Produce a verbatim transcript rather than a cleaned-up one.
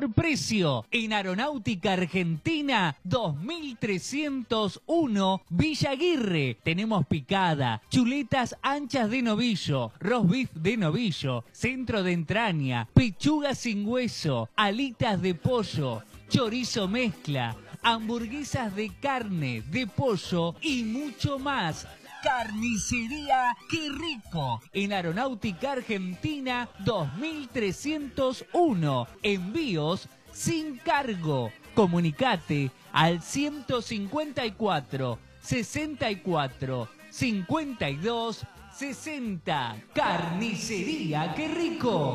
mejor precio. En Aeronáutica Argentina dos mil trescientos uno Villa Aguirre. Tenemos picada, chuletas anchas de novillo, roast beef de novillo, centro de entraña, pechuga sin hueso, alitas de pollo, chorizo mezcla, hamburguesas de carne, de pollo y mucho más. Carnicería ¡Qué Rico! En Aeronáutica Argentina dos mil trescientos uno. Envíos sin cargo. Comunicate al ciento cincuenta y cuatro, sesenta y cuatro, cincuenta y dos, sesenta. Carnicería ¡Qué Rico!